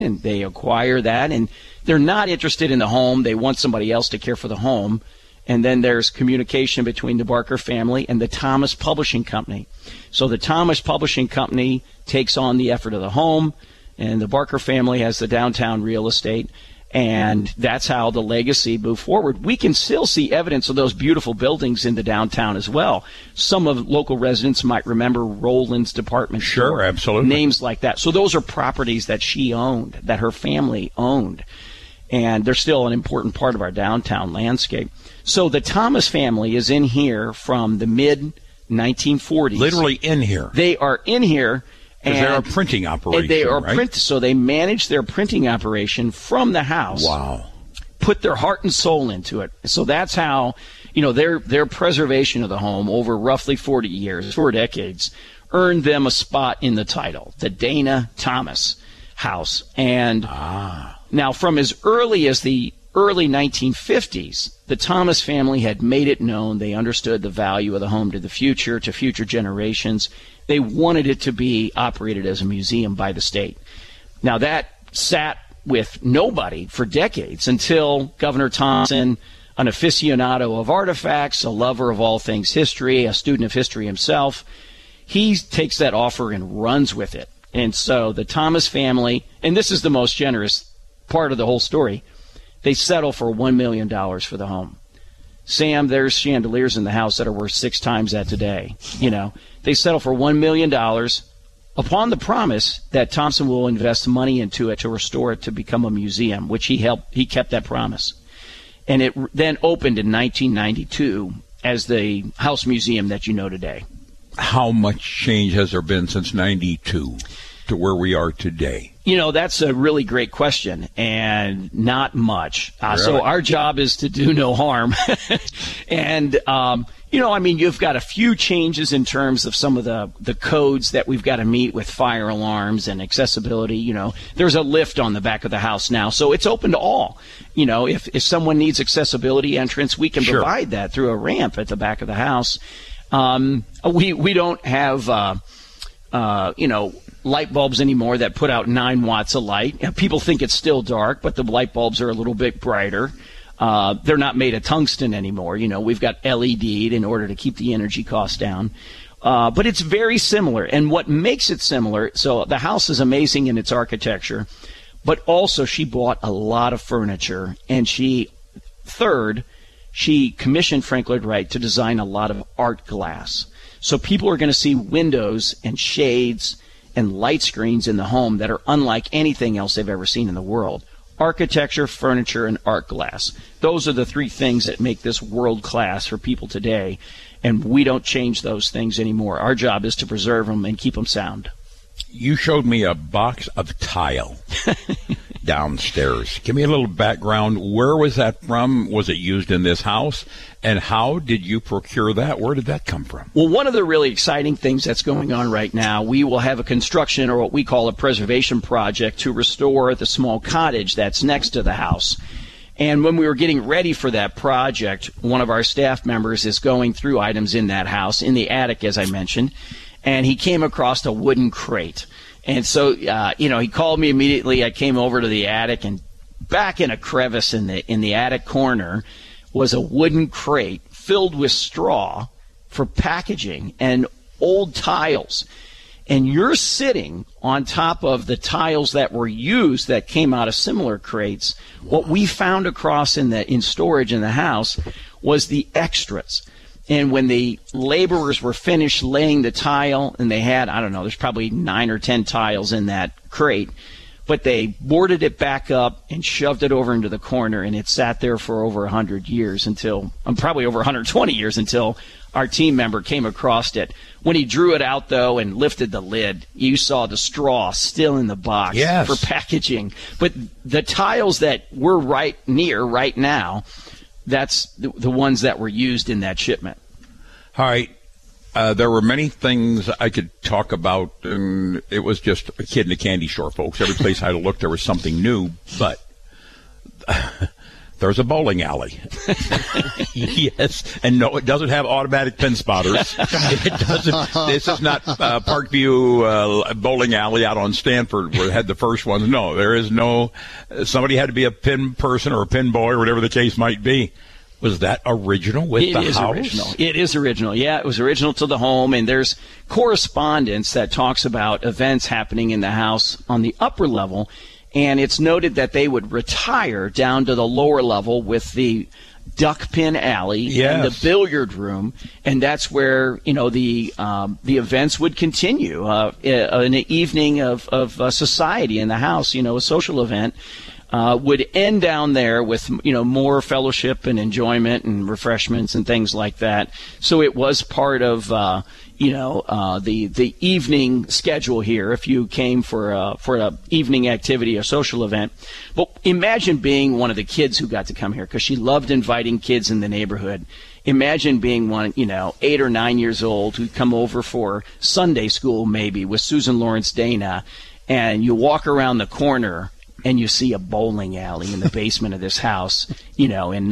and they acquire that, and they're not interested in the home. They want somebody else to care for the home. And then there's communication between the Barker family and the Thomas Publishing Company. So the Thomas Publishing Company takes on the effort of the home, and the Barker family has the downtown real estate. And that's how the legacy moved forward. We can still see evidence of those beautiful buildings in the downtown as well. Some of local residents might remember Roland's department store. Sure, absolutely. Names like that. So those are properties that she owned, that her family owned. And they're still an important part of our downtown landscape. So the Thomas family is in here from the mid-1940s. Literally in here. They are in here. Because they're a printing operation, they are right? So they manage their printing operation from the house. Wow. Put their heart and soul into it. So that's how, their preservation of the home over roughly 40 years, 4 decades, earned them a spot in the title, the Dana Thomas House. And now from as early as the early 1950s, the Thomas family had made it known they understood the value of the home to future generations. They wanted it to be operated as a museum by the state. Now, that sat with nobody for decades until Governor Thompson, an aficionado of artifacts, a lover of all things history, a student of history himself, he takes that offer and runs with it. And so the Thomas family, and this is the most generous part of the whole story, they settle for $1 million for the home. Sam, there's chandeliers in the house that are worth 6 times that today. They settle for $1 million upon the promise that Thompson will invest money into it to restore it to become a museum, which he kept that promise. And it then opened in 1992 as the house museum that you know today. How much change has there been since 92 to where we are today? That's a really great question, and not much. Really? So our job is to do no harm. And, you've got a few changes in terms of some of the codes that we've got to meet with fire alarms and accessibility. There's a lift on the back of the house now, so it's open to all. If someone needs accessibility entrance, we can provide that through a ramp at the back of the house. We don't have, light bulbs anymore that put out 9 watts of light. People think it's still dark, but the light bulbs are a little bit brighter. They're not made of tungsten anymore. We've got LED'd in order to keep the energy costs down. But it's very similar. And what makes it similar, so the house is amazing in its architecture, but also she bought a lot of furniture. And she commissioned Frank Lloyd Wright to design a lot of art glass. So people are going to see windows and shades and light screens in the home that are unlike anything else they've ever seen in the world. Architecture, furniture, and art glass. Those are the 3 things that make this world class for people today, and we don't change those things anymore. Our job is to preserve them and keep them sound. You showed me a box of tile downstairs. Give me a little background. Where was that from? Was it used in this house? And how did you procure that? Where did that come from? Well, one of the really exciting things that's going on right now, we will have a construction or what we call a preservation project to restore the small cottage that's next to the house. And when we were getting ready for that project, one of our staff members is going through items in that house, in the attic, as I mentioned, and he came across a wooden crate. And so, he called me immediately. I came over to the attic, and back in a crevice in the attic corner was a wooden crate filled with straw for packaging and old tiles. And you're sitting on top of the tiles that were used that came out of similar crates. What we found across in storage in the house was the extras. And when the laborers were finished laying the tile, and they had, there's probably 9 or 10 tiles in that crate, but they boarded it back up and shoved it over into the corner, and it sat there for over 100 years probably over 120 years until our team member came across it. When he drew it out, though, and lifted the lid, you saw the straw still in the box for packaging. But the tiles that we're right now, that's the ones that were used in that shipment. All right. There were many things I could talk about, and it was just a kid in a candy store, folks. Every place I looked, there was something new. But there's a bowling alley. Yes, and no, it doesn't have automatic pin spotters. It doesn't. This is not Parkview bowling alley out on Stanford where it had the first ones. No, there is no. Somebody had to be a pin person or a pin boy or whatever the case might be. Was that original with the house? Original. It is original. Yeah, it was original to the home, and there's correspondence that talks about events happening in the house on the upper level. And it's noted that they would retire down to the lower level with the duck pin alley and the billiard room, and that's where the events would continue. An evening of society in the house, a social event. Would end down there with more fellowship and enjoyment and refreshments and things like that. So it was part of the evening schedule here. If you came for an evening activity, a social event, but imagine being one of the kids who got to come here because she loved inviting kids in the neighborhood. Imagine being one, 8 or 9 years old who'd come over for Sunday school maybe with Susan Lawrence Dana, and you walk around the corner and you see a bowling alley in the basement of this house, in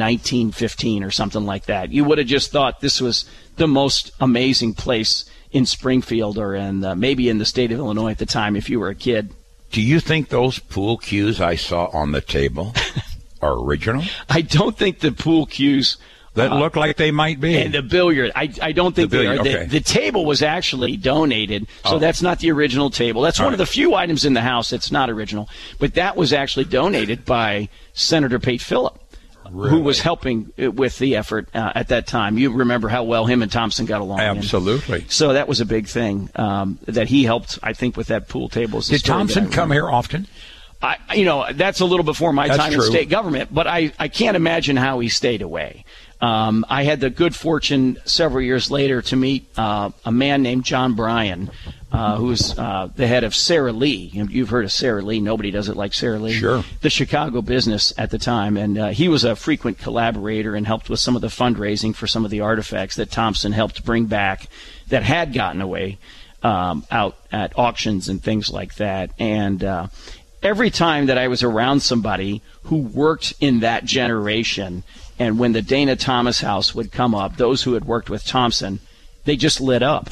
1915 or something like that. You would have just thought this was the most amazing place in Springfield or maybe in the state of Illinois at the time if you were a kid. Do you think those pool cues I saw on the table are original? I don't think the pool cues that look like they might be. And the billiard, I don't think they are. Okay. The table was actually donated, so that's not the original table. That's one of the few items in the house that's not original. But that was actually donated by Senator Pate Phillip, who was helping with the effort at that time. You remember how well him and Thompson got along. Absolutely. So that was a big thing that he helped, I think, with that pool table. Did Thompson come here often? That's a little before my time in state government, but I can't imagine how he stayed away. I had the good fortune several years later to meet a man named John Bryan, who's the head of Sara Lee. You've heard of Sara Lee. Nobody does it like Sara Lee. Sure. The Chicago business at the time. And he was a frequent collaborator and helped with some of the fundraising for some of the artifacts that Thompson helped bring back that had gotten away out at auctions and things like that. And every time that I was around somebody who worked in that generation, and when the Dana Thomas house would come up, those who had worked with Thompson, they just lit up.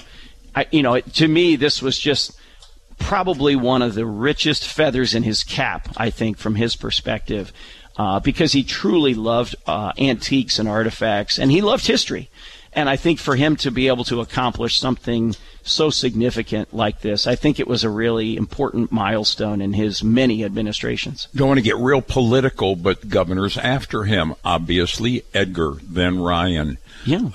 To me, this was just probably one of the richest feathers in his cap, I think, from his perspective, because he truly loved antiques and artifacts, and he loved history. And I think for him to be able to accomplish something so significant like this, I think it was a really important milestone in his many administrations. Don't want to get real political, but governors after him, obviously, Edgar, then Ryan. Yeah.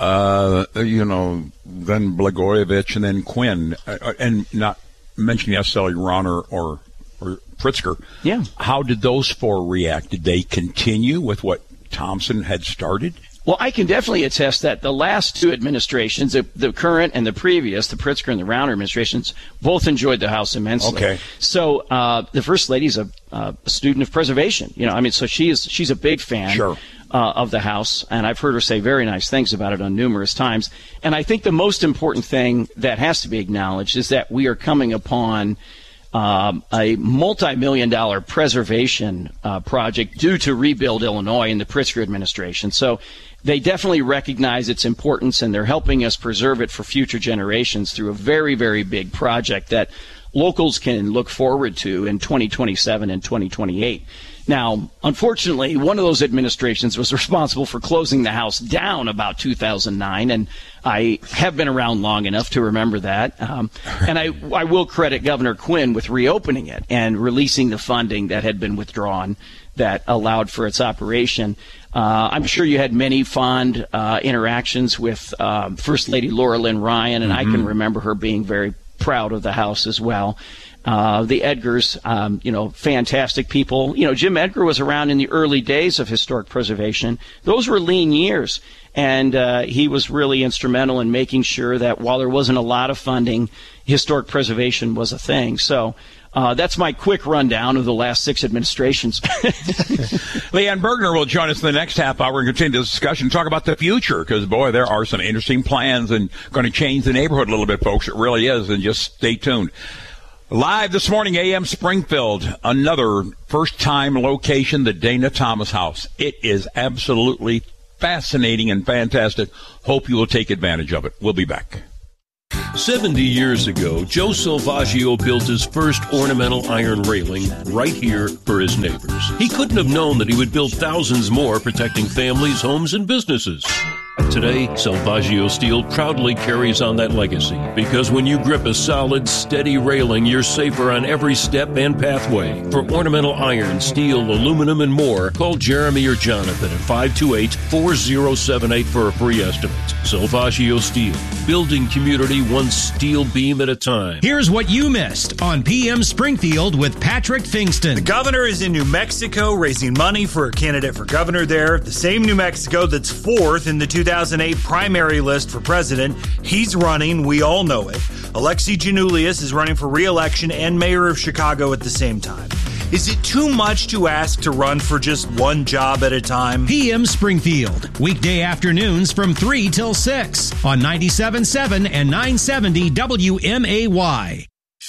Then Blagojevich, and then Quinn, and not mentioning necessarily Rauner or Pritzker. Yeah. How did those four react? Did they continue with what Thompson had started? Well, I can definitely attest that the last two administrations, the current and the previous, the Pritzker and the Rauner administrations, both enjoyed the house immensely. Okay. So the First Lady's a student of preservation. So she's a big fan. Sure. Of the house, and I've heard her say very nice things about it on numerous times. And I think the most important thing that has to be acknowledged is that we are coming upon a multi-million-dollar preservation project due to Rebuild Illinois in the Pritzker administration. So they definitely recognize its importance, and they're helping us preserve it for future generations through a very, very big project that locals can look forward to in 2027 and 2028. Now, unfortunately, one of those administrations was responsible for closing the house down about 2009, and I have been around long enough to remember that. And I will credit Governor Quinn with reopening it and releasing the funding that had been withdrawn that allowed for its operation. I'm sure you had many fond interactions with First Lady Laura Lynn Ryan, and I can remember her being very proud of the house as well. The Edgars, fantastic people. Jim Edgar was around in the early days of historic preservation. Those were lean years, and he was really instrumental in making sure that while there wasn't a lot of funding, historic preservation was a thing. So that's my quick rundown of the last 6 administrations. Leanne Bergner will join us in the next half hour and continue this discussion, talk about the future, because, boy, there are some interesting plans and going to change the neighborhood a little bit, folks. It really is, and just stay tuned. Live this morning, AM Springfield, another first-time location, the Dana Thomas House. It is absolutely fascinating and fantastic. Hope you will take advantage of it. We'll be back. 70 years ago, Joe Salvaggio built his first ornamental iron railing right here for his neighbors. He couldn't have known that he would build thousands more, protecting families, homes, and businesses. Today, Salvaggio Steel proudly carries on that legacy, because when you grip a solid, steady railing, you're safer on every step and pathway. For ornamental iron, steel, aluminum, and more, call Jeremy or Jonathan at 528-4078 for a free estimate. Salvaggio Steel, building community one steel beam at a time. Here's what you missed on PM Springfield with Patrick Fingston. The governor is in New Mexico raising money for a candidate for governor there. The same New Mexico that's fourth in the 2008 primary list for president. He's running. We all know it. Alexi Giannoulias is running for re-election and mayor of Chicago at the same time. Is it too much to ask to run for just one job at a time? PM Springfield, weekday afternoons from 3 till 6 on 97.7 and 970 WMAY.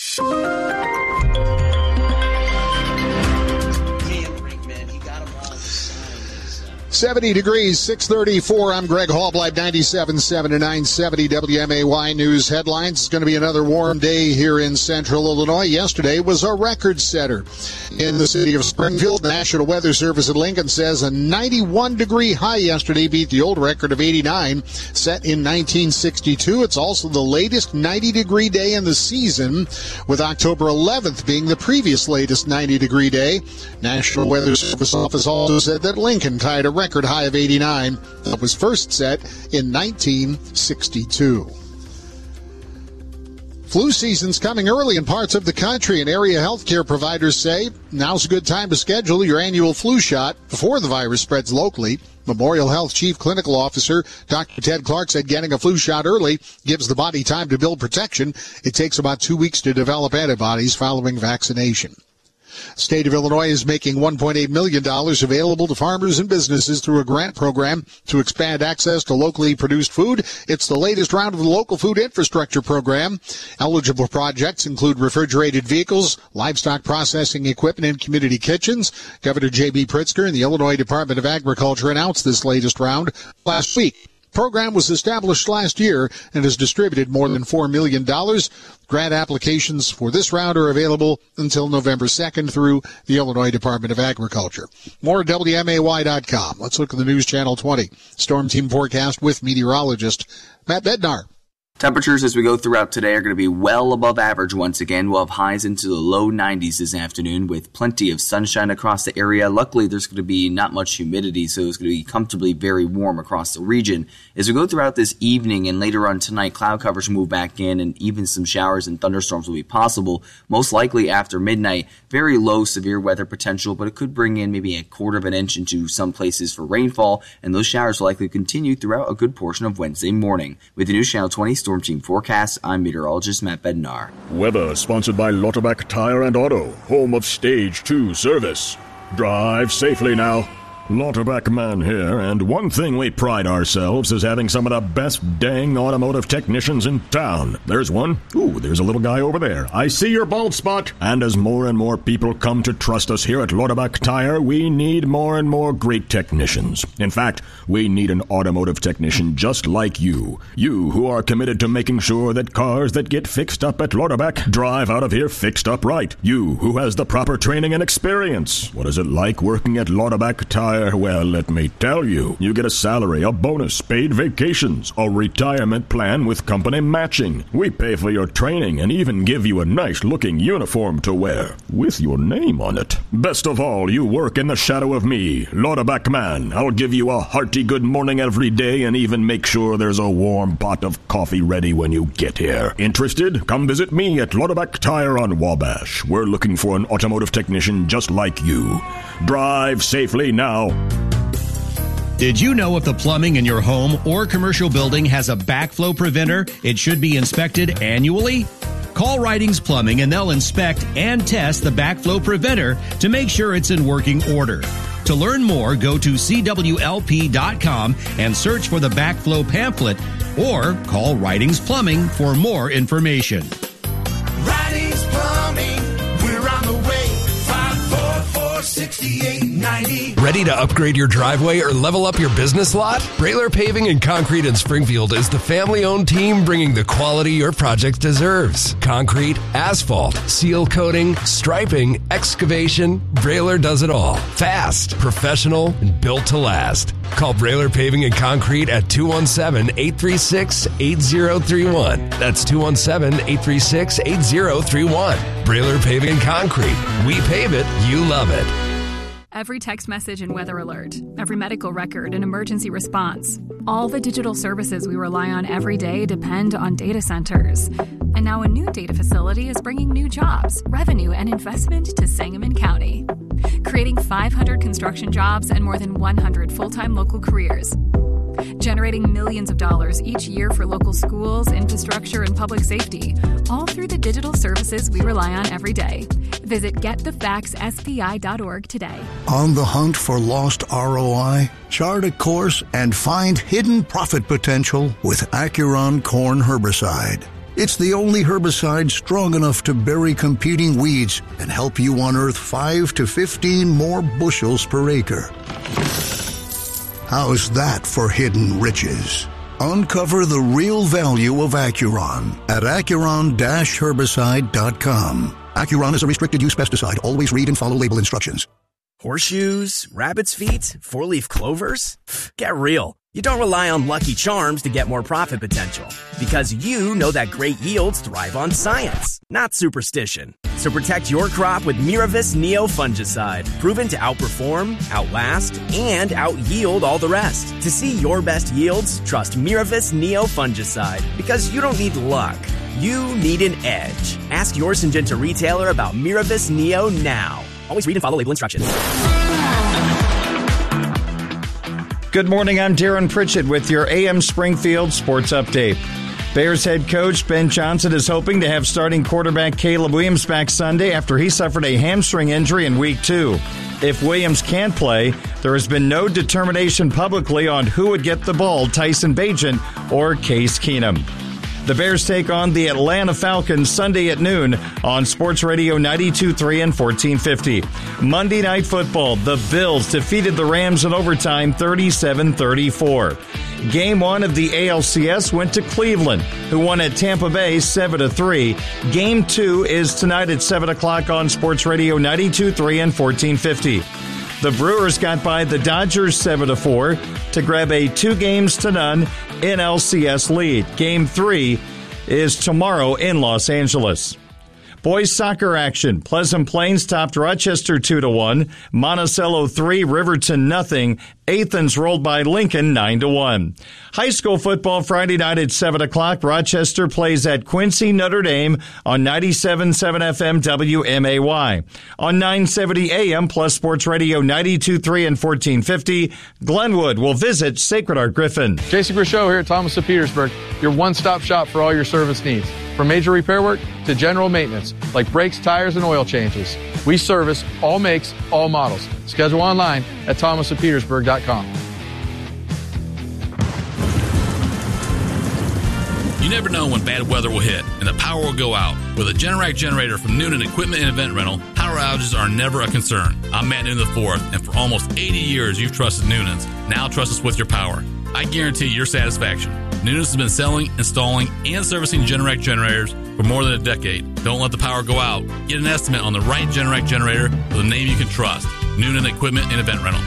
70 degrees, 634. I'm Greg Hallbleib, 97.7 and 970 WMAY News Headlines. It's going to be another warm day here in central Illinois. Yesterday was a record setter in the city of Springfield. The National Weather Service at Lincoln says a 91-degree high yesterday beat the old record of 89 set in 1962. It's also the latest 90-degree day in the season, with October 11th being the previous latest 90-degree day. National Weather Service office also said that Lincoln tied a record high of 89 that was first set in 1962. Flu season's coming early in parts of the country, and area healthcare providers say now's a good time to schedule your annual flu shot before the virus spreads locally. Memorial Health Chief Clinical Officer Dr. Ted Clark said getting a flu shot early gives the body time to build protection. It takes about 2 weeks to develop antibodies following vaccination. State of Illinois is making $1.8 million available to farmers and businesses through a grant program to expand access to locally produced food. It's the latest round of the Local Food Infrastructure Program. Eligible projects include refrigerated vehicles, livestock processing equipment, and community kitchens. Governor J.B. Pritzker and the Illinois Department of Agriculture announced this latest round last week. The program was established last year and has distributed more than $4 million. Grant applications for this round are available until November 2nd through the Illinois Department of Agriculture. More at WMAY.com. Let's look at the News Channel 20 Storm Team forecast with meteorologist Matt Bednar. Temperatures as we go throughout today are going to be well above average once again. We'll have highs into the low 90s this afternoon with plenty of sunshine across the area. Luckily, there's going to be not much humidity, so it's going to be comfortably very warm across the region. As we go throughout this evening and later on tonight, cloud coverage will move back in and even some showers and thunderstorms will be possible. Most likely after midnight, very low severe weather potential, but it could bring in maybe a quarter of an inch into some places for rainfall, and those showers will likely continue throughout a good portion of Wednesday morning. With the News Channel 20 Storm Team forecast, I'm meteorologist Matt Bednar. Weather sponsored by Lauterbach Tire and Auto, home of Stage 2 service. Drive safely now. Lauterbach Man here, and one thing we pride ourselves is having some of the best dang automotive technicians in town. There's one. Ooh, there's a little guy over there. I see your bald spot. And as more and more people come to trust us here at Lauterbach Tire, we need more and more great technicians. In fact, we need an automotive technician just like you. You who are committed to making sure that cars that get fixed up at Lauterbach drive out of here fixed up right. You who has the proper training and experience. What is it like working at Lauterbach Tire? Well, let me tell you. You get a salary, a bonus, paid vacations, a retirement plan with company matching. We pay for your training and even give you a nice-looking uniform to wear with your name on it. Best of all, you work in the shadow of me, Lauterbach Man. I'll give you a hearty good morning every day and even make sure there's a warm pot of coffee ready when you get here. Interested? Come visit me at Lauterbach Tire on Wabash. We're looking for an automotive technician just like you. Drive safely now. Did you know if the plumbing in your home or commercial building has a backflow preventer, it should be inspected annually? Call Ridings Plumbing and they'll inspect and test the backflow preventer to make sure it's in working order. To learn more, go to CWLP.com and search for the backflow pamphlet or call Ridings Plumbing for more information. Ridings Plumbing. 46890. Ready to upgrade your driveway or level up your business lot? Brailer Paving and Concrete in Springfield is the family-owned team bringing the quality your project deserves. Concrete, asphalt, seal coating, striping, excavation. Brailer does it all. Fast, professional, and built to last. Call Brailer Paving and Concrete at 217-836-8031. That's 217-836-8031. Brailer Paving and Concrete. We pave it, you love it. Every text message and weather alert, every medical record and emergency response. All the digital services we rely on every day depend on data centers. And now a new data facility is bringing new jobs, revenue, and investment to Sangamon County, creating 500 construction jobs and more than 100 full-time local careers, generating millions of dollars each year for local schools, infrastructure, and public safety, all through the digital services we rely on every day. Visit getthefaxspi.org today. On the hunt for lost ROI? Chart a course and find hidden profit potential with Acuron Corn Herbicide. It's the only herbicide strong enough to bury competing weeds and help you unearth 5 to 15 more bushels per acre. How's that for hidden riches? Uncover the real value of Acuron at Acuron-herbicide.com. Acuron is a restricted-use pesticide. Always read and follow label instructions. Horseshoes, rabbit's feet, four-leaf clovers? Get real. You don't rely on Lucky Charms to get more profit potential, because you know that great yields thrive on science, not superstition. So protect your crop with Miravis Neo fungicide, proven to outperform, outlast, and out-yield all the rest. To see your best yields, trust Miravis Neo fungicide, because you don't need luck. You need an edge. Ask your Syngenta retailer about Miravis Neo now. Always read and follow label instructions. Good morning, I'm Darren Pritchett with your AM Springfield Sports Update. Bears head coach Ben Johnson is hoping to have starting quarterback Caleb Williams back Sunday after he suffered a hamstring injury in Week 2. If Williams can play, there has been no determination publicly on who would get the ball, Tyson Bagent or Case Keenum. The Bears take on the Atlanta Falcons Sunday at noon on Sports Radio 92.3 and 1450. Monday Night Football, the Bills defeated the Rams in overtime 37-34. Game 1 of the ALCS went to Cleveland, who won at Tampa Bay 7-3. Game 2 is tonight at 7 o'clock on Sports Radio 92.3 and 1450. The Brewers got by the Dodgers 7-4 to grab a 2-0 NLCS lead. Game 3 is tomorrow in Los Angeles. Boys soccer action. Pleasant Plains topped Rochester 2-1. Monticello 3, Riverton 0. Athens rolled by Lincoln 9-1. High school football Friday night at 7 o'clock. Rochester plays at Quincy Notre Dame on 97.7 FM WMAY. On 970 AM plus Sports Radio 92.3 and 1450, Glenwood will visit Sacred Heart Griffin. Jason Grishow here at Thomas of Petersburg, your one-stop shop for all your service needs. From major repair work to general maintenance, like brakes, tires, and oil changes. We service all makes, all models. Schedule online at thomasofpetersburg.com. You never know when bad weather will hit and the power will go out. With a Generac generator from Noonan Equipment and Event Rental, power outages are never a concern. I'm Matt Noonan IV, and for almost 80 years you've trusted Noonan's. Now trust us with your power. I guarantee your satisfaction. Noonan's has been selling, installing, and servicing Generac generators for more than a decade. Don't let the power go out. Get an estimate on the right Generac generator with a name you can trust. Noonan Equipment and Event Rental.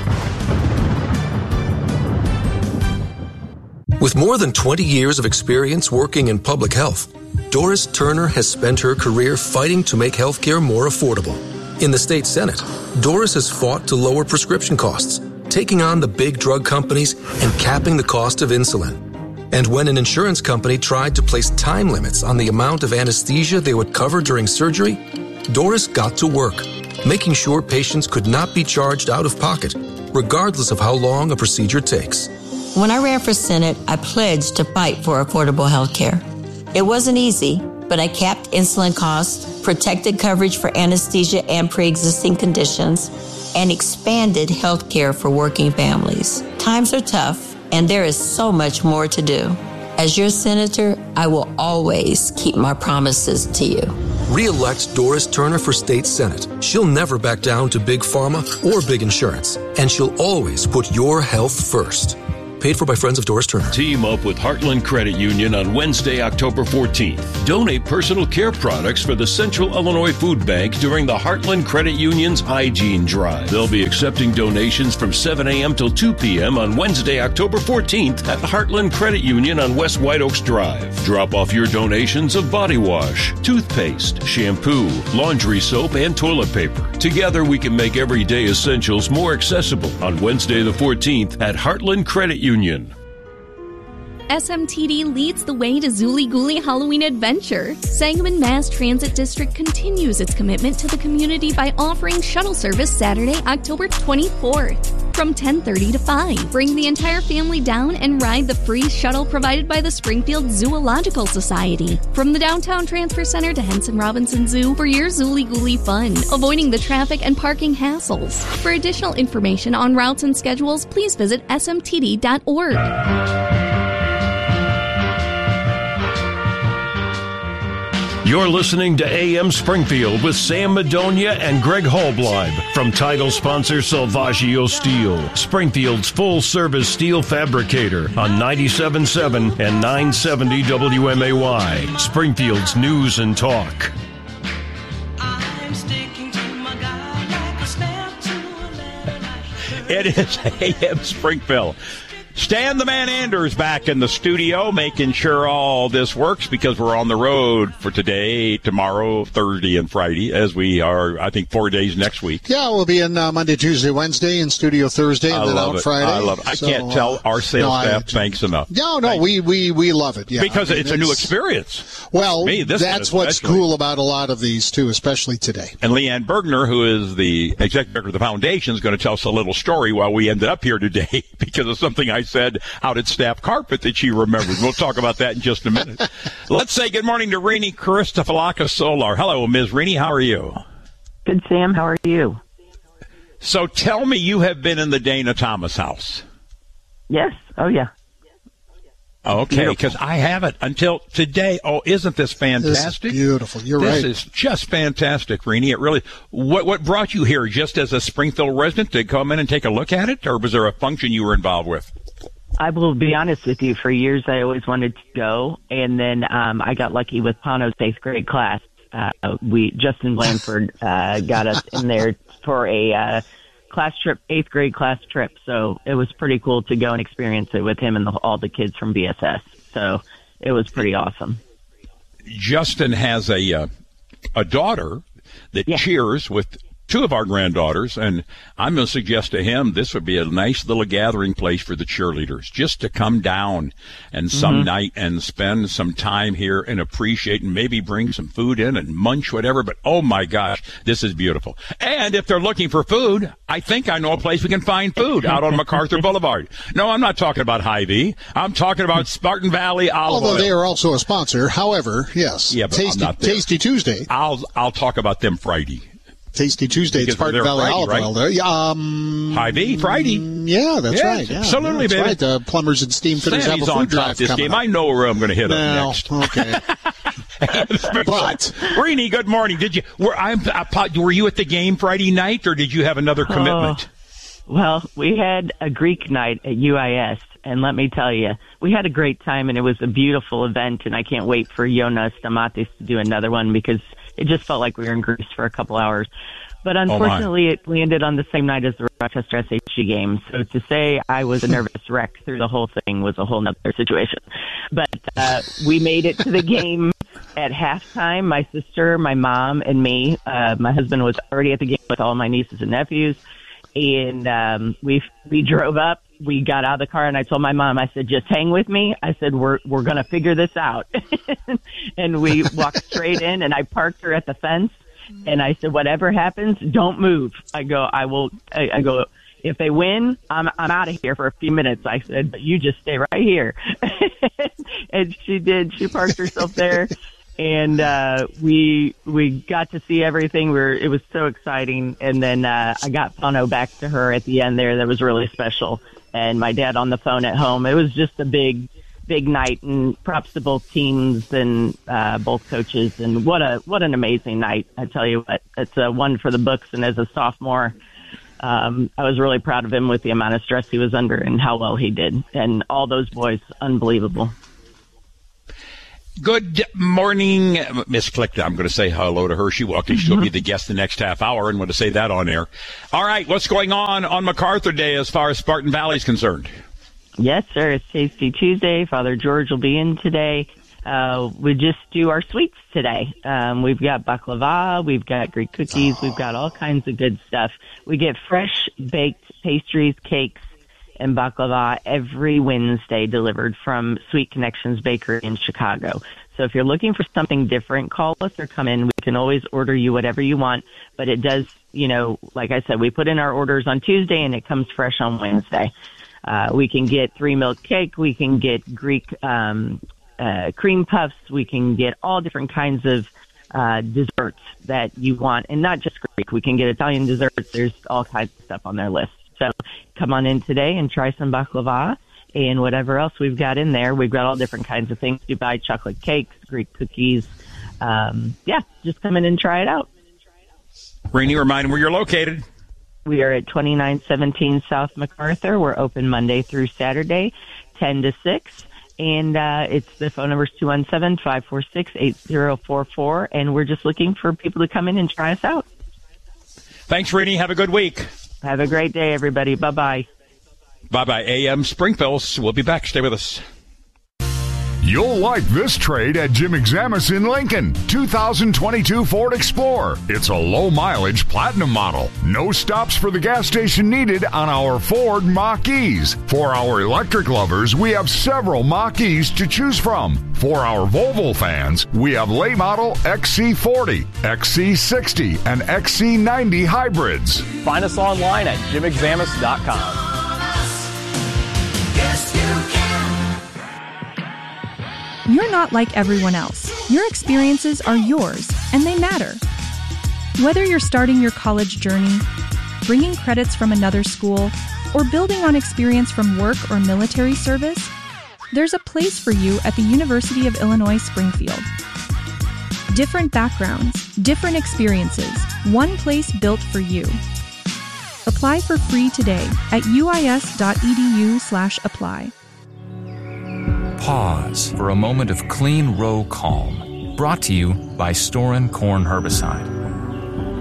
With more than 20 years of experience working in public health, Doris Turner has spent her career fighting to make healthcare more affordable. In the state Senate, Doris has fought to lower prescription costs, taking on the big drug companies and capping the cost of insulin. And when an insurance company tried to place time limits on the amount of anesthesia they would cover during surgery, Doris got to work, making sure patients could not be charged out of pocket, regardless of how long a procedure takes. When I ran for Senate, I pledged to fight for affordable health care. It wasn't easy, but I capped insulin costs, protected coverage for anesthesia and pre-existing conditions, and expanded health care for working families. Times are tough, and there is so much more to do. As your senator, I will always keep my promises to you. Re-elect Doris Turner for State Senate. She'll never back down to Big Pharma or Big Insurance, and she'll always put your health first. Paid for by friends of Doris Turner. Team up with Heartland Credit Union on Wednesday, October 14th. Donate personal care products for the Central Illinois Food Bank during the Heartland Credit Union's Hygiene Drive. They'll be accepting donations from 7 a.m. till 2 p.m. on Wednesday, October 14th at Heartland Credit Union on West White Oaks Drive. Drop off your donations of body wash, toothpaste, shampoo, laundry soap, and toilet paper. Together, we can make everyday essentials more accessible on Wednesday the 14th at Heartland Credit Union. SMTD leads the way to Zooly Gooly Halloween Adventure. Sangamon Mass Transit District continues its commitment to the community by offering shuttle service Saturday, October 24th from 10:30 to 5. Bring the entire family down and ride the free shuttle provided by the Springfield Zoological Society. From the Downtown Transfer Center to Henson Robinson Zoo for your Zooly Gooly fun, avoiding the traffic and parking hassles. For additional information on routes and schedules, please visit smtd.org. You're listening to AM Springfield with Sam Madonia and Greg Hallbleib from title sponsor Salvaggio Steel, Springfield's full-service steel fabricator on 97.7 and 970 WMAY, Springfield's News and Talk. It is AM Springfield. Stan the Man Anders back in the studio, making sure all this works because we're on the road for today, tomorrow, Thursday, and Friday, as we are, I think, 4 days next week. Yeah, we'll be in Monday, Tuesday, Wednesday, in studio Thursday, and then out Friday. I love it. I can't tell our sales staff thanks enough. No, we love it. Yeah, because it's a new experience. Well, that's what's cool about a lot of these, too, especially today. And Leanne Bergner, who is the executive director of the foundation, is going to tell us a little story while we ended up here today because of something I said out at Staff Carpet that she remembers. We'll talk about that in just a minute. Let's say good morning to Rini Christofalakis Solar. Hello, Ms. Rini. How are you? Good, Sam. How are you? So tell me you have been in the Dana Thomas house. Yes. Oh, yeah. Okay, because I haven't until today. Oh, isn't this fantastic? This is beautiful. You're right. This is just fantastic, Rini. It really. What brought you here? Just as a Springfield resident to come in and take a look at it, or was there a function you were involved with? I will be honest with you. For years, I always wanted to go, and then I got lucky with Pano's 8th grade class. Justin Blanford got us in there for a class trip, 8th grade class trip. So it was pretty cool to go and experience it with him and all the kids from BSS. So it was pretty awesome. Justin has a daughter that cheers with two of our granddaughters, and I'm going to suggest to him this would be a nice little gathering place for the cheerleaders, just to come down and some night and spend some time here and appreciate and maybe bring some food in and munch whatever. But, oh, my gosh, this is beautiful. And if they're looking for food, I think I know a place we can find food out on MacArthur Boulevard. No, I'm not talking about Hy-Vee. I'm talking about Spartan Valley Olive Oil. Although they are also a sponsor. However, yes, yeah, but Tasty Tuesday. I'll talk about them Friday. Tasty Tuesday, it's Spartan Valley Olive Oil there. Hy-Vee, Friday. Yeah, that's right. Yeah, absolutely, that's baby. Right. The plumbers and steam fitters have a food drive this coming game. up. I know where I'm going to hit up next. Okay. But Rini, good morning. Were you at the game Friday night, or did you have another commitment? Well, we had a Greek night at UIS, and let me tell you, we had a great time, and it was a beautiful event, and I can't wait for Jonas Stamatis to do another one because it just felt like we were in Greece for a couple hours. But unfortunately, it landed on the same night as the Rochester SHG game. So to say I was a nervous wreck through the whole thing was a whole nother situation. But we made it to the game at halftime. My sister, my mom, and me. My husband was already at the game with all my nieces and nephews. And we drove up. We got out of the car, and I told my mom, I said, just hang with me. I said, we're going to figure this out. And we walked straight in, and I parked her at the fence. And I said, whatever happens, don't move. I go, if they win, I'm out of here for a few minutes. I said, but you just stay right here. And she did. She parked herself there. And we got to see everything. It was so exciting. And then I got Pano back to her at the end there. That was really special. And my dad on the phone at home. It was just a big big night, and props to both teams and both coaches. And what an amazing night! I tell you what, it's one for the books. And as a sophomore, I was really proud of him with the amount of stress he was under and how well he did. And all those boys, unbelievable. Good morning, Miss Click. I'm going to say hello to her. She walked in. She'll be the guest the next half hour, and want to say that on air. All right, what's going on MacArthur Day as far as Spartan Valley is concerned? Yes, sir. It's Tasty Tuesday. Father George will be in today. We just do our sweets today. We've got baklava, we've got Greek cookies, we've got all kinds of good stuff. We get fresh baked pastries, cakes, and baklava every Wednesday delivered from Sweet Connections Bakery in Chicago. So if you're looking for something different, call us or come in. We can always order you whatever you want, but it does, like I said, we put in our orders on Tuesday and it comes fresh on Wednesday. We can get 3-milk cake, we can get Greek cream puffs, we can get all different kinds of desserts that you want, and not just Greek. We can get Italian desserts. There's all kinds of stuff on their list. So come on in today and try some baklava and whatever else we've got in there. We've got all different kinds of things. Dubai chocolate cakes, Greek cookies. Just come in and try it out. Rainey, remind them where you're located. We are at 2917 South MacArthur. We're open Monday through Saturday, 10 to 6. And the phone number is 217-546-8044. And we're just looking for people to come in and try us out. Thanks, Rainey. Have a good week. Have a great day, everybody. Bye-bye. Bye-bye, AM Springfield. We'll be back. Stay with us. You'll like this trade at Jim Examus in Lincoln. 2022 Ford Explorer. It's a low-mileage Platinum model. No stops for the gas station needed on our Ford Mach-E's. For our electric lovers, we have several Mach-E's to choose from. For our Volvo fans, we have late model XC40, XC60, and XC90 hybrids. Find us online at jimexamus.com. Yes, you can. You're not like everyone else. Your experiences are yours, and they matter. Whether you're starting your college journey, bringing credits from another school, or building on experience from work or military service, there's a place for you at the University of Illinois Springfield. Different backgrounds, different experiences, one place built for you. Apply for free today at uis.edu/apply. Pause for a moment of clean row calm. Brought to you by Storen Corn Herbicide.